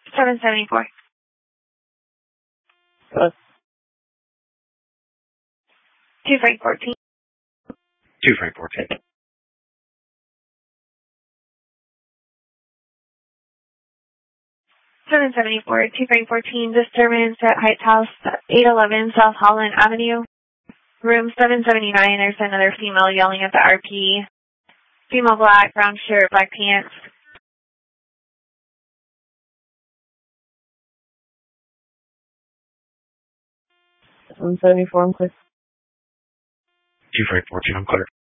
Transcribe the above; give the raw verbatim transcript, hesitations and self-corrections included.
seven seventy-four. Hello? two Frank fourteen. two Frank fourteen. seven seventy-four, two Frank fourteen, disturbance at Heights House, eight eleven South Holland Avenue. Room seven seventy-nine, there's another female yelling at the R P. Female black, brown shirt, black pants. seven seventy-four, I'm clear. two Frank fourteen, I'm clear.